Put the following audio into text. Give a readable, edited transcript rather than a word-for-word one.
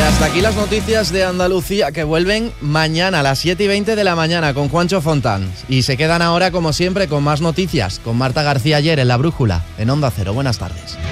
hasta aquí las noticias de Andalucía, que vuelven mañana a las 7:20 de la mañana con Juancho Fontán. Y se quedan ahora, como siempre, con más noticias, con Marta García ayer en La Brújula, en Onda Cero. Buenas tardes.